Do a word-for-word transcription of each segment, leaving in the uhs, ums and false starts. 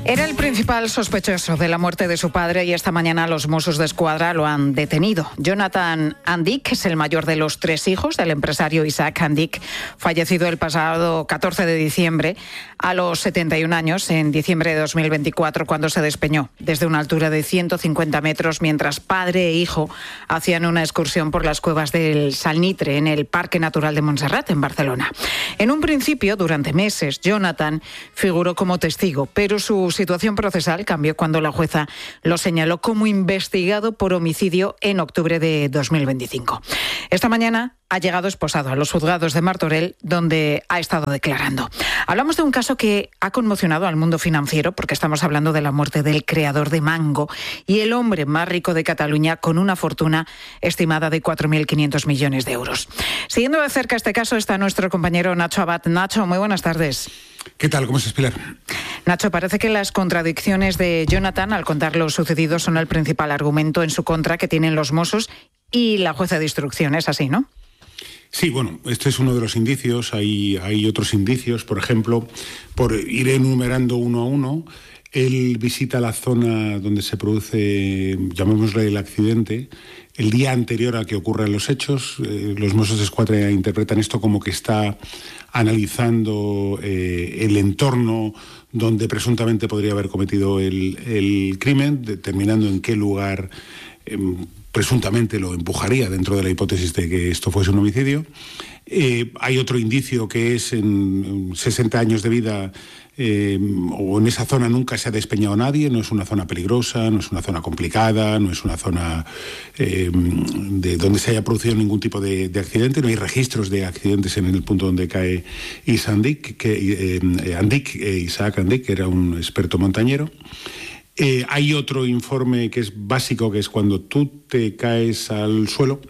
Era el principal sospechoso de la muerte de su padre y esta mañana los Mossos d'Esquadra lo han detenido. Jonathan Andic es el mayor de los tres hijos del empresario Isaac Andic, fallecido el pasado catorce de diciembre a los setenta y un años, en diciembre de dos mil veinticuatro, cuando se despeñó desde una altura de ciento cincuenta metros mientras padre e hijo hacían una excursión por las cuevas del Salnitre en el Parque Natural de Montserrat, en Barcelona. En un principio, durante meses, Jonathan figuró como testigo, pero su situación procesal cambió cuando la jueza lo señaló como investigado por homicidio en octubre de dos mil veinticinco. Esta mañana ha llegado esposado a los juzgados de Martorell, donde ha estado declarando. Hablamos de un caso que ha conmocionado al mundo financiero, porque estamos hablando de la muerte del creador de Mango y el hombre más rico de Cataluña, con una fortuna estimada de cuatro mil quinientos millones de euros. Siguiendo de cerca este caso está nuestro compañero Nacho Abad. Nacho, muy buenas tardes. ¿Qué tal? ¿Cómo estás, Pilar? Nacho, parece que las contradicciones de Jonathan al contar lo sucedido son el principal argumento en su contra que tienen los Mossos y la jueza de instrucción. ¿Es así, no? Sí, bueno, este es uno de los indicios. Hay, hay otros indicios, por ejemplo, por ir enumerando uno a uno. Él visita la zona donde se produce, llamémosle el accidente, el día anterior a que ocurran los hechos. Eh, los Mossos d'Esquadra interpretan esto como que está analizando eh, el entorno donde presuntamente podría haber cometido el, el crimen, determinando en qué lugar eh, presuntamente lo empujaría dentro de la hipótesis de que esto fuese un homicidio. Eh, hay otro indicio que es en sesenta años de vida, eh, o en esa zona nunca se ha despeñado nadie, no es una zona peligrosa, no es una zona complicada, no es una zona eh, de donde se haya producido ningún tipo de, de accidente, no hay registros de accidentes en el punto donde cae Isaac Andic, que, eh, Andic, eh, Isaac Andic, que era un experto montañero. Eh, hay otro informe que es básico, que es cuando tú te caes al suelo,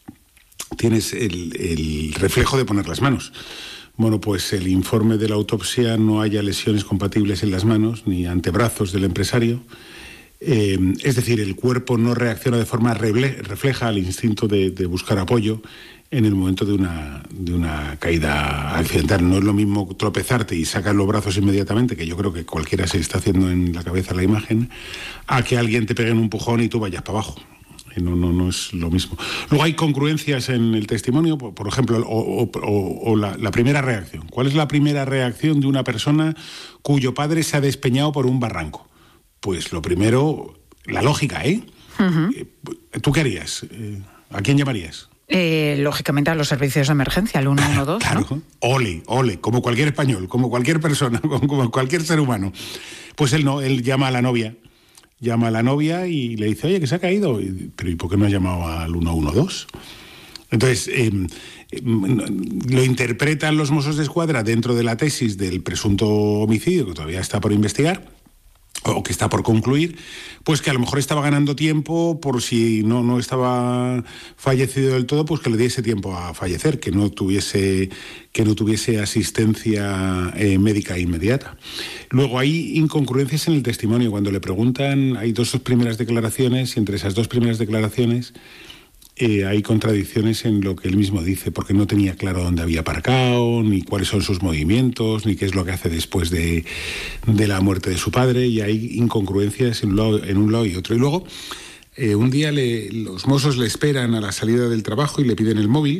tienes el, el reflejo de poner las manos. Bueno, pues el informe de la autopsia no haya lesiones compatibles en las manos ni antebrazos del empresario. Eh, es decir, el cuerpo no reacciona de forma reble, refleja al instinto de, de buscar apoyo en el momento de una, de una caída accidental. No es lo mismo tropezarte y sacar los brazos inmediatamente, que yo creo que cualquiera se está haciendo en la cabeza la imagen, a que alguien te pegue un empujón y tú vayas para abajo. No, no, no es lo mismo. Luego hay congruencias en el testimonio, por, por ejemplo, o, o, o, o la, la primera reacción. ¿Cuál es la primera reacción de una persona cuyo padre se ha despeñado por un barranco? Pues lo primero, la lógica, ¿eh? Uh-huh. ¿Tú qué harías? ¿A quién llamarías? Eh, lógicamente a los servicios de emergencia, al uno uno dos. Claro, ¿no? Ole, ole, como cualquier español, como cualquier persona, como cualquier ser humano. Pues él no, él llama a la novia. Llama a la novia y le dice, oye, que se ha caído. Pero ¿y por qué no ha llamado al uno uno dos? Entonces, eh, eh, lo interpretan los Mossos d'Esquadra dentro de la tesis del presunto homicidio, que todavía está por investigar, o que está por concluir, pues que a lo mejor estaba ganando tiempo por si no, no estaba fallecido del todo, pues que le diese tiempo a fallecer, que no tuviese, que no tuviese asistencia eh, médica inmediata. Luego hay incongruencias en el testimonio. Cuando le preguntan, hay dos primeras declaraciones y entre esas dos primeras declaraciones Eh, hay contradicciones en lo que él mismo dice, porque no tenía claro dónde había aparcado, ni cuáles son sus movimientos, ni qué es lo que hace después de, de la muerte de su padre, y hay incongruencias en un lado, en un lado y otro. Y luego, eh, un día le, los mozos le esperan a la salida del trabajo y le piden el móvil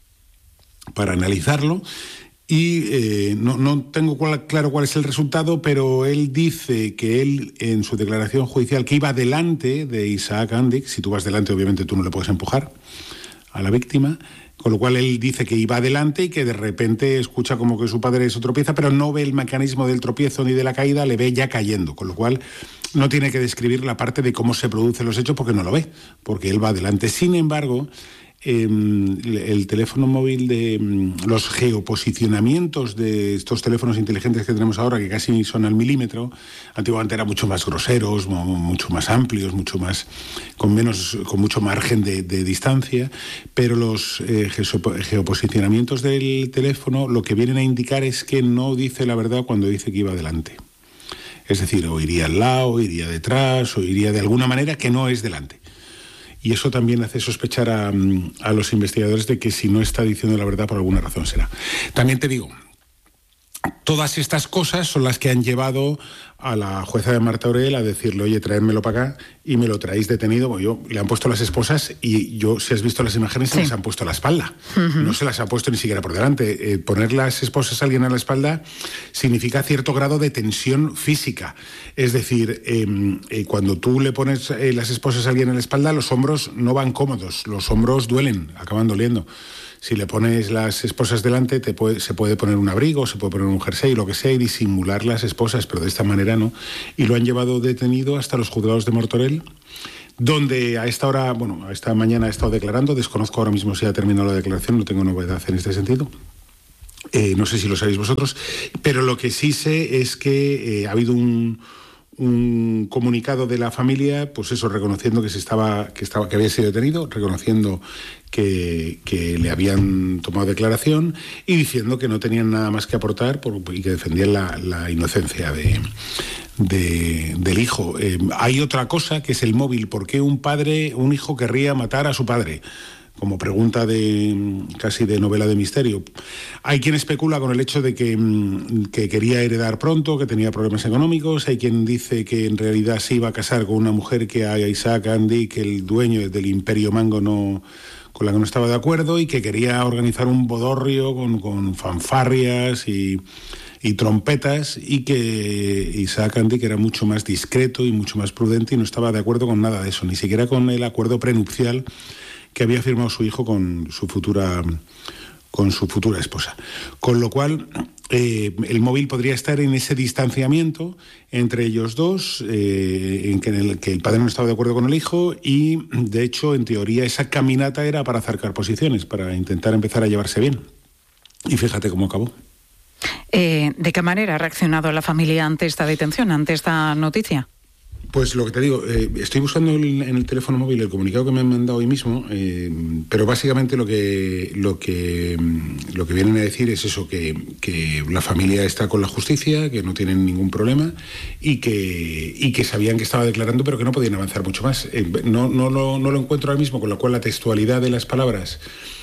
para analizarlo, y eh, no, no tengo cual, claro cuál es el resultado, pero él dice que él, en su declaración judicial, que iba delante de Isaac Andic. Si tú vas delante, obviamente tú no le puedes empujar a la víctima, con lo cual él dice que iba adelante y que de repente escucha como que su padre se tropieza, pero no ve el mecanismo del tropiezo ni de la caída, le ve ya cayendo, con lo cual no tiene que describir la parte de cómo se producen los hechos porque no lo ve, porque él va adelante. Sin embargo, Eh, el teléfono móvil, de los geoposicionamientos de estos teléfonos inteligentes que tenemos ahora, que casi son al milímetro, antiguamente eran mucho más groseros, mucho más amplios, mucho más con menos, con mucho margen de, de distancia, pero los eh, geoposicionamientos del teléfono lo que vienen a indicar es que no dice la verdad cuando dice que iba adelante. Es decir, o iría al lado, o iría detrás, o iría de alguna manera que no es delante. Y eso también hace sospechar a, a los investigadores de que si no está diciendo la verdad, por alguna razón será. También te digo, todas estas cosas son las que han llevado a la jueza de Martorell a decirle, oye, traédmelo para acá, y me lo traéis detenido. Bueno, yo, le han puesto las esposas y yo, si has visto las imágenes, sí, se les han puesto a la espalda. Uh-huh. No se las ha puesto ni siquiera por delante. Eh, poner las esposas a alguien a la espalda significa cierto grado de tensión física. Es decir, eh, eh, cuando tú le pones eh, las esposas a alguien a la espalda, los hombros no van cómodos, los hombros duelen, acaban doliendo. Si le pones las esposas delante, te puede, se puede poner un abrigo, se puede poner un jersey, lo que sea, y disimular las esposas, pero de esta manera no. Y lo han llevado detenido hasta los juzgados de Martorell, donde a esta hora, bueno, a esta mañana ha estado declarando. Desconozco ahora mismo si ha terminado la declaración, no tengo novedad en este sentido. Eh, no sé si lo sabéis vosotros, pero lo que sí sé es que eh, ha habido un... un comunicado de la familia, pues eso, reconociendo que se estaba, que estaba, que había sido detenido, reconociendo que, que le habían tomado declaración y diciendo que no tenían nada más que aportar por, y que defendían la, la inocencia de, de, del hijo. Eh, hay otra cosa que es el móvil. ¿Por qué un padre, un hijo querría matar a su padre? Como pregunta de casi de novela de misterio. Hay quien especula con el hecho de que, que quería heredar pronto, que tenía problemas económicos. Hay quien dice que en realidad se iba a casar con una mujer que a Isaac Handy, que el dueño del Imperio Mango, no, con la que no estaba de acuerdo, y que quería organizar un bodorrio con, con fanfarrias y, y trompetas, y que Isaac Handy, que era mucho más discreto y mucho más prudente, y no estaba de acuerdo con nada de eso, ni siquiera con el acuerdo prenupcial que había firmado su hijo con su futura, con su futura esposa. Con lo cual, eh, el móvil podría estar en ese distanciamiento entre ellos dos, eh, en, que en el que el padre no estaba de acuerdo con el hijo, y, de hecho, en teoría, esa caminata era para acercar posiciones, para intentar empezar a llevarse bien. Y fíjate cómo acabó. Eh, ¿De qué manera ha reaccionado la familia ante esta detención, ante esta noticia? Pues lo que te digo, eh, estoy buscando el, en el teléfono móvil el comunicado que me han mandado hoy mismo, eh, pero básicamente lo que lo que lo que vienen a decir es eso, que, que la familia está con la justicia, que no tienen ningún problema y que y que sabían que estaba declarando, pero que no podían avanzar mucho más. Eh, no, no, lo, no lo encuentro ahora mismo, con lo cual la textualidad de las palabras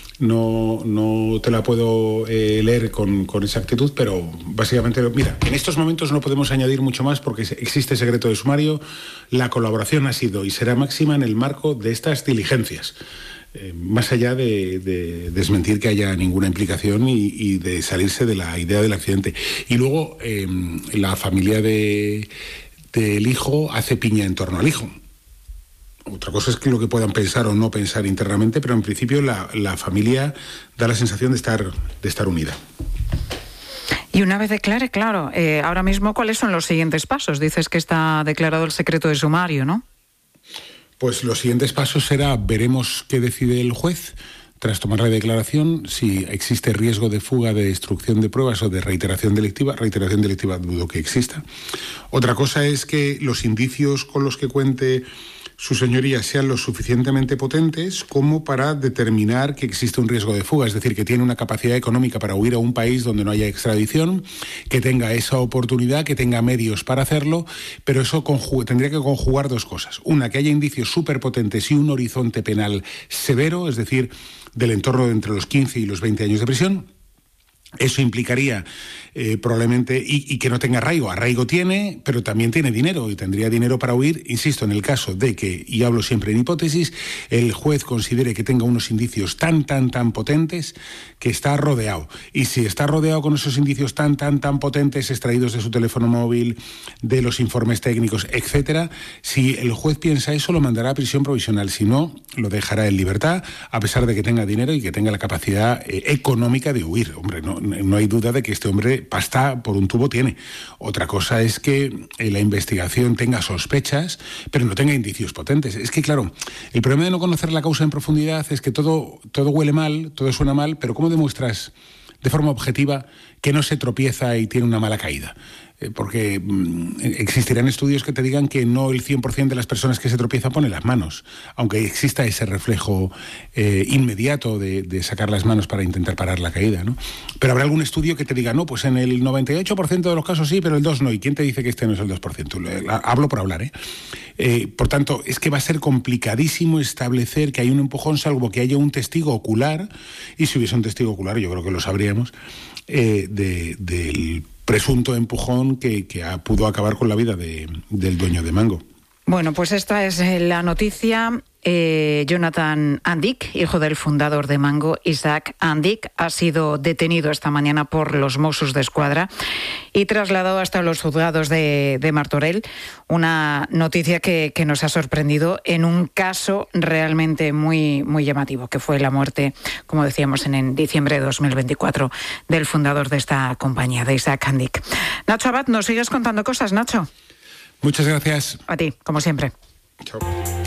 no, no te la puedo eh, leer con, con exactitud, pero básicamente, mira, en estos momentos no podemos añadir mucho más porque existe secreto de sumario. La colaboración ha sido y será máxima en el marco de estas diligencias, eh, más allá de, de desmentir que haya ninguna implicación y, y de salirse de la idea del accidente. Y luego eh, la familia de, del hijo hace piña en torno al hijo. Otra cosa es que lo que puedan pensar o no pensar internamente, pero en principio la, la familia da la sensación de estar, de estar unida. Y una vez declare, claro, eh, ahora mismo, ¿cuáles son los siguientes pasos? Dices que está declarado el secreto de sumario, ¿no? Pues los siguientes pasos será, veremos qué decide el juez tras tomar la declaración, si existe riesgo de fuga, de destrucción de pruebas o de reiteración delictiva. Reiteración delictiva dudo que exista. Otra cosa es que los indicios con los que cuente su señoría sean lo suficientemente potentes como para determinar que existe un riesgo de fuga, es decir, que tiene una capacidad económica para huir a un país donde no haya extradición, que tenga esa oportunidad, que tenga medios para hacerlo, pero eso conjug- tendría que conjugar dos cosas. Una, que haya indicios súper potentes y un horizonte penal severo, es decir, del entorno de entre los quince y los veinte años de prisión. Eso implicaría eh, probablemente, y, y que no tenga arraigo. Arraigo tiene, pero también tiene dinero, y tendría dinero para huir, insisto, en el caso de que, y hablo siempre en hipótesis, el juez considere que tenga unos indicios tan, tan, tan potentes que está rodeado. Y si está rodeado con esos indicios tan, tan, tan potentes extraídos de su teléfono móvil, de los informes técnicos, etcétera, si el juez piensa eso, lo mandará a prisión provisional. Si no, lo dejará en libertad, a pesar de que tenga dinero y que tenga la capacidad eh, económica de huir. Hombre, no No hay duda de que este hombre pasta por un tubo tiene. Otra cosa es que la investigación tenga sospechas, pero no tenga indicios potentes. Es que, claro, el problema de no conocer la causa en profundidad es que todo, todo huele mal, todo suena mal, pero ¿cómo demuestras de forma objetiva que no se tropieza y tiene una mala caída? Porque mmm, existirán estudios que te digan que no el cien por ciento de las personas que se tropiezan ponen las manos, aunque exista ese reflejo eh, inmediato de, de sacar las manos para intentar parar la caída, ¿no? Pero habrá algún estudio que te diga, no, pues en el noventa y ocho por ciento de los casos sí, pero el dos por ciento no. ¿Y quién te dice que este no es el dos por ciento? Hablo por hablar, ¿eh? Eh, por tanto, es que va a ser complicadísimo establecer que hay un empujón, salvo que haya un testigo ocular, y si hubiese un testigo ocular, yo creo que lo sabríamos, eh, de, del presunto empujón que, que ha, pudo acabar con la vida de, del dueño de Mango. Bueno, pues esta es la noticia. Eh, Jonathan Andic, hijo del fundador de Mango, Isaac Andic, ha sido detenido esta mañana por los Mossos d'Esquadra y trasladado hasta los juzgados de, de Martorell. Una noticia que, que nos ha sorprendido en un caso realmente muy, muy llamativo, que fue la muerte, como decíamos, en, en diciembre de dos mil veinticuatro del fundador de esta compañía, de Isaac Andic. Nacho Abad, ¿nos sigues contando cosas, Nacho? Muchas gracias. A ti, como siempre. Chao.